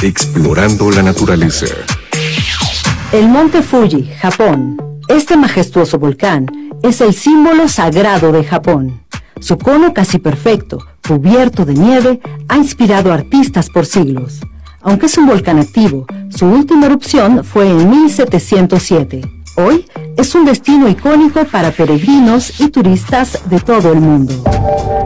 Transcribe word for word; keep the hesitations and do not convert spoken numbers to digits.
explorando la naturaleza. El monte Fuji, Japón. Este majestuoso volcán es el símbolo sagrado de Japón. Su cono casi perfecto, cubierto de nieve, ha inspirado a artistas por siglos. Aunque es un volcán activo, su última erupción fue en mil setecientos siete. Hoy es un destino icónico para peregrinos y turistas de todo el mundo.